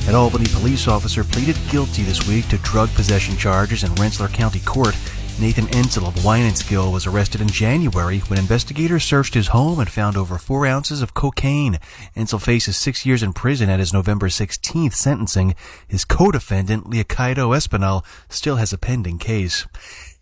An Albany police officer pleaded guilty this week to drug possession charges in Rensselaer County Court. Nathan Ensel of Wynantskill was arrested in January when investigators searched his home and found over 4 ounces of cocaine. Ensel faces 6 years in prison at his November 16th sentencing. His co-defendant, Leocadio Espinal, still has a pending case.